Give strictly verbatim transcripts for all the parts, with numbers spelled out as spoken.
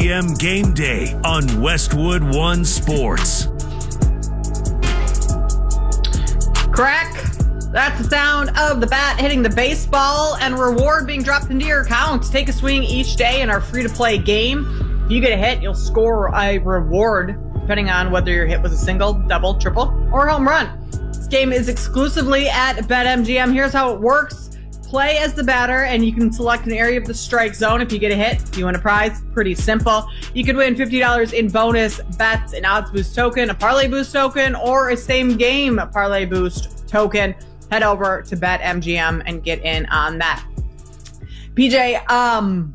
BetMGM Game Day on Westwood One Sports. Crack. That's the sound of the bat hitting the baseball and reward being dropped into your account. Take a swing each day in our free-to-play game. If you get a hit, you'll score a reward, depending on whether your hit was a single, double, triple, or home run. This game is exclusively at BetMGM. Here's how it works. Play as the batter, and you can select an area of the strike zone. If you get a hit, if you win a prize, pretty simple. You could win fifty dollars in bonus bets, an odds boost token, a parlay boost token, or a same game parlay boost token. Head over to BetMGM and get in on that. P J, um,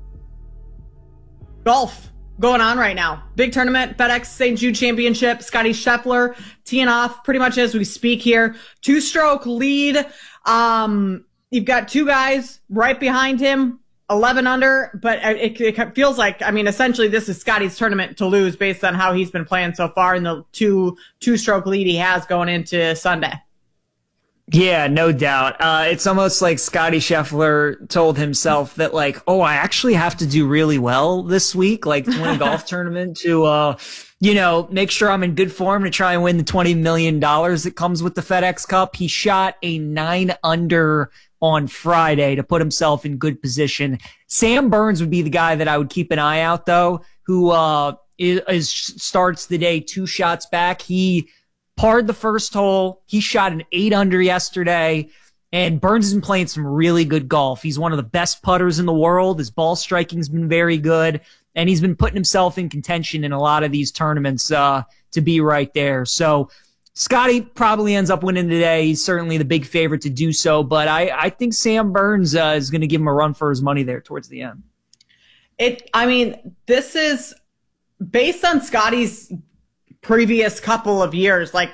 golf going on right now. Big tournament, FedEx Saint Jude Championship. Scotty Scheffler teeing off pretty much as we speak here. Two-stroke lead. Um, you've got two guys right behind him, eleven under, but it, it feels like, I mean, essentially this is Scotty's tournament to lose based on how he's been playing so far in the two two-stroke lead he has going into Sunday. Yeah, no doubt. Uh, it's almost like Scotty Scheffler told himself that, like, oh, I actually have to do really well this week, like to win a golf tournament to, uh, you know, make sure I'm in good form to try and win the twenty million dollars that comes with the FedEx Cup. He shot a nine under on Friday to put himself in good position. Sam Burns would be the guy that I would keep an eye out, though, who uh, is, is starts the day two shots back. He parred the first hole. He shot an eight under yesterday, and Burns has been playing some really good golf. He's one of the best putters in the world. His ball striking's been very good, and he's been putting himself in contention in a lot of these tournaments uh, to be right there. So Scotty probably ends up winning today. He's certainly the big favorite to do so, but I, I think Sam Burns uh, is going to give him a run for his money there towards the end. It. I mean, this is based on Scotty's previous couple of years. Like,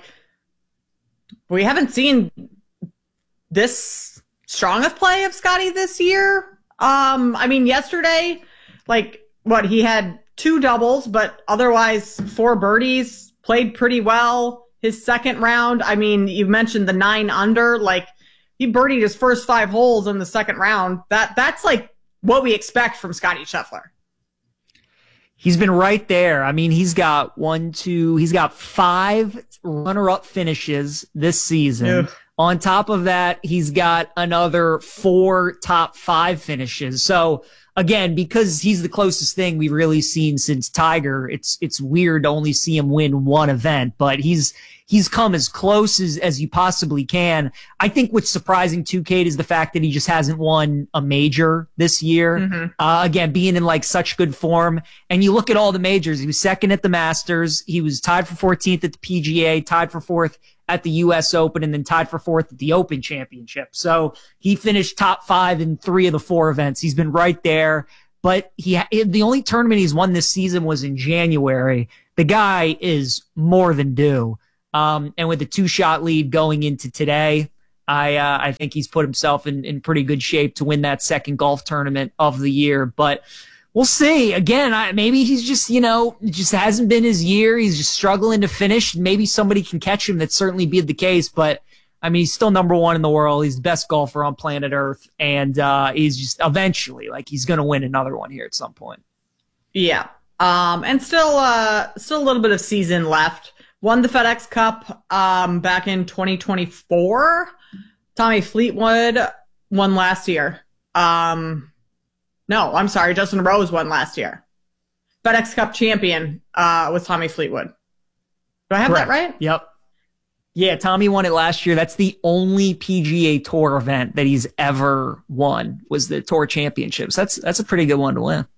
we haven't seen this strong of play of Scotty this year. Um, I mean, yesterday, like, what, he had two doubles, but otherwise four birdies, played pretty well. His second round, I mean, you mentioned the nine under, like, he birdied his first five holes in the second round. That that's like what we expect from Scotty Scheffler. He's been right there. I mean, he's got one, two, he's got five runner-up finishes this season. Yeah. On top of that, he's got another four top five finishes. So again, because he's the closest thing we've really seen since Tiger, it's it's weird to only see him win one event, but he's he's come as close as, as you possibly can. I think what's surprising too, Kate, is the fact that he just hasn't won a major this year. Mm-hmm. Uh, again, being in like such good form. And you look at all the majors, he was second at the Masters. He was tied for fourteenth at the P G A, tied for fourth at the U S Open, and then tied for fourth at the Open Championship. So he finished top five in three of the four events. He's been right there. But he the only tournament he's won this season was in January. The guy is more than due. Um, and with the two-shot lead going into today, I uh, I think he's put himself in, in pretty good shape to win that second golf tournament of the year. But we'll see. Again, I, maybe he's just, you know, it just hasn't been his year. He's just struggling to finish. Maybe somebody can catch him. That'd certainly be the case. But, I mean, he's still number one in the world. He's the best golfer on planet Earth. And uh, he's just eventually, like, he's going to win another one here at some point. Yeah. Um, and still, uh, still a little bit of season left. Won the FedEx Cup um, back in twenty twenty-four. Tommy Fleetwood won last year. Um, no, I'm sorry. Justin Rose won last year. FedEx Cup champion uh, was Tommy Fleetwood. Do I have Correct. that right? Yep. Yeah, Tommy won it last year. That's the only P G A Tour event that he's ever won, was the Tour Championships. That's that's a pretty good one to win.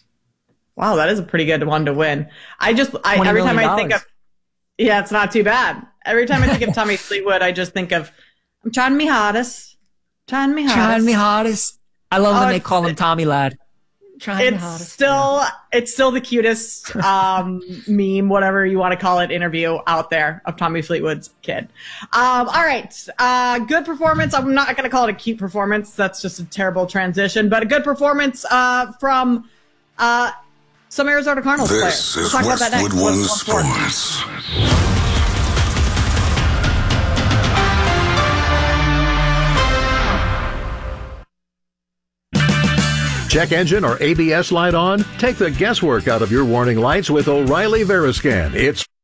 Wow, that is a pretty good one to win. I just I, every time I think of yeah, it's not too bad. Every time I think of Tommy Fleetwood, I just think of I'm trying me hardest, trying me hardest, trying me hardest. I love oh, when they call him Tommy Lad. Trying it's hardest, still yeah. It's still the cutest um, meme, whatever you want to call it, interview out there of Tommy Fleetwood's kid. Um, all right, uh, good performance. I'm not going to call it a cute performance. That's just a terrible transition, but a good performance uh, from. Uh, Some Arizona Cardinals this players. We'll is talk about that next. Westwood One Sports. Check engine or A B S light on? Take the guesswork out of your warning lights with O'Reilly Veriscan. It's